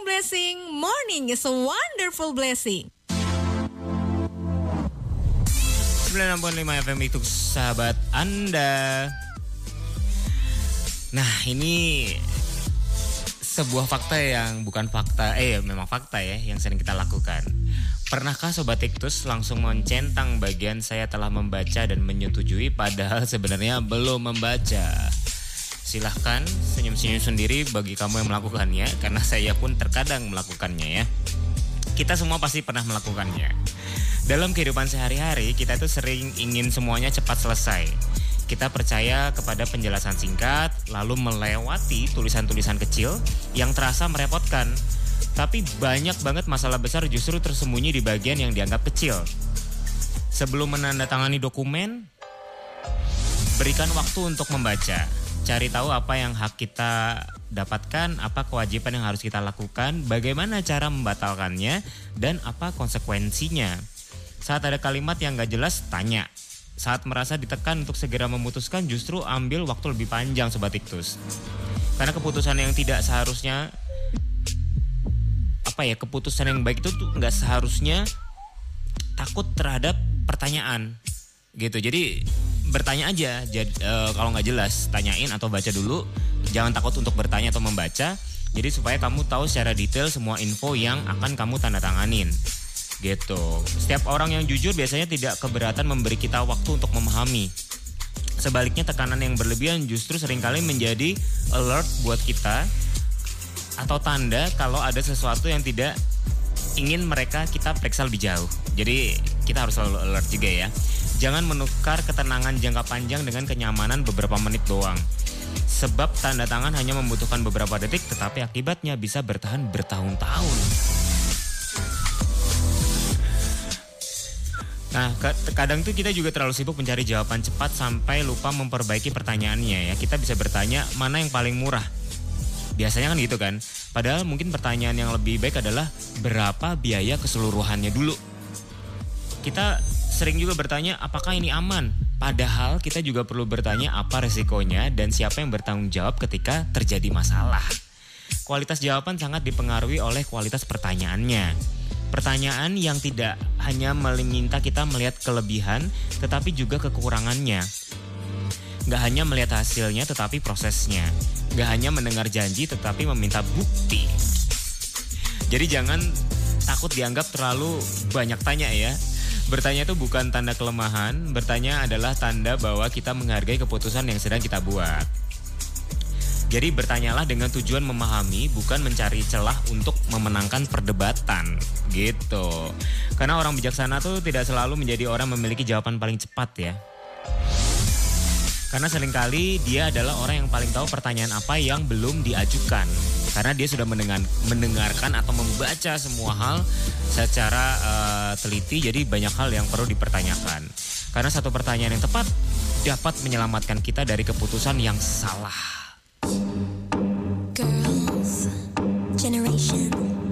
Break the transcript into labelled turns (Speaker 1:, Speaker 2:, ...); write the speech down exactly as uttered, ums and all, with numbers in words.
Speaker 1: blessing. Morning is a wonderful blessing.
Speaker 2: sembilan enam koma lima F M itu sahabat Anda. Nah, ini sebuah fakta yang bukan fakta, eh memang fakta ya yang sering kita lakukan. Pernahkah Sobat Iktus langsung mencentang bagian saya telah membaca dan menyetujui padahal sebenarnya belum membaca? Silahkan senyum-senyum sendiri bagi kamu yang melakukannya, karena saya pun terkadang melakukannya ya. Kita semua pasti pernah melakukannya. Dalam kehidupan sehari-hari kita itu sering ingin semuanya cepat selesai. Kita percaya kepada penjelasan singkat, lalu melewati tulisan-tulisan kecil yang terasa merepotkan. Tapi banyak banget masalah besar justru tersembunyi di bagian yang dianggap kecil. Sebelum menandatangani dokumen, berikan waktu untuk membaca. Cari tahu apa yang hak kita dapatkan, apa kewajiban yang harus kita lakukan, bagaimana cara membatalkannya, dan apa konsekuensinya. Saat ada kalimat yang gak jelas, tanya. Saat merasa ditekan untuk segera memutuskan, justru ambil waktu lebih panjang Sobat Iktus. Karena keputusan yang tidak seharusnya, apa ya, keputusan yang baik itu tuh gak seharusnya takut terhadap pertanyaan. Gitu, jadi bertanya aja, jadi, e, kalau nggak jelas tanyain atau baca dulu, jangan takut untuk bertanya atau membaca. Jadi supaya kamu tahu secara detail semua info yang akan kamu tanda tanganin, gitu. Setiap orang yang jujur biasanya tidak keberatan memberi kita waktu untuk memahami. Sebaliknya tekanan yang berlebihan justru seringkali menjadi alert buat kita atau tanda kalau ada sesuatu yang tidak ingin mereka kita periksa lebih jauh. Jadi kita harus selalu alert juga ya. Jangan menukar ketenangan jangka panjang dengan kenyamanan beberapa menit doang. Sebab tanda tangan hanya membutuhkan beberapa detik, tetapi akibatnya bisa bertahan bertahun-tahun. Nah, kadang tuh kita juga terlalu sibuk mencari jawaban cepat sampai lupa memperbaiki pertanyaannya ya. Kita bisa bertanya mana yang paling murah. Biasanya kan gitu kan. Padahal mungkin pertanyaan yang lebih baik adalah berapa biaya keseluruhannya dulu. Kita sering juga bertanya apakah ini aman? Padahal kita juga perlu bertanya apa resikonya dan siapa yang bertanggung jawab ketika terjadi masalah. Kualitas jawaban sangat dipengaruhi oleh kualitas pertanyaannya. Pertanyaan yang tidak hanya meminta kita melihat kelebihan, tetapi juga kekurangannya. Gak hanya melihat hasilnya, tetapi prosesnya. Gak hanya mendengar janji, tetapi meminta bukti. Jadi jangan takut dianggap terlalu banyak tanya ya. Bertanya itu bukan tanda kelemahan, bertanya adalah tanda bahwa kita menghargai keputusan yang sedang kita buat. Jadi bertanyalah dengan tujuan memahami, bukan mencari celah untuk memenangkan perdebatan, gitu. Karena orang bijaksana tuh tidak selalu menjadi orang memiliki jawaban paling cepat ya. Karena seringkali dia adalah orang yang paling tahu pertanyaan apa yang belum diajukan. Karena dia sudah mendengar, mendengarkan atau membaca semua hal secara uh, teliti, jadi banyak hal yang perlu dipertanyakan. Karena satu pertanyaan yang tepat dapat menyelamatkan kita dari keputusan yang salah.
Speaker 3: Girls, generation.